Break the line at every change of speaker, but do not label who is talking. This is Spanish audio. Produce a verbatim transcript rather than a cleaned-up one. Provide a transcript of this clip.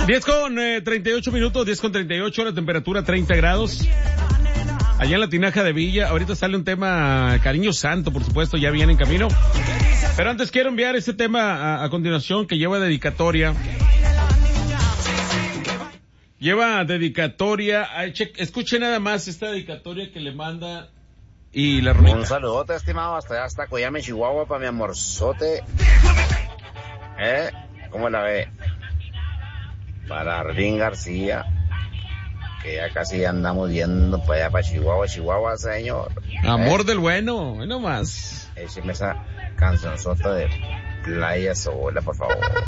diez con eh, treinta y ocho minutos, diez con treinta y ocho, la temperatura treinta grados. Allá en la Tinaja de Villa, ahorita sale un tema Cariño Santo, por supuesto, ya viene en camino. Pero antes quiero enviar este tema a, a continuación que lleva dedicatoria. Lleva dedicatoria, a, che, escuche nada más esta dedicatoria que le manda y la ronita.
Un saludote, estimado, hasta allá, hasta Coyame, Chihuahua, para mi amorzote. ¿Eh? ¿Cómo la ve? Para Arlín García, que ya casi andamos yendo para allá, para Chihuahua, Chihuahua, señor.
Amor
¿Eh?
del bueno, no más.
Écheme esa cancionzota de Playa Sola, por favor.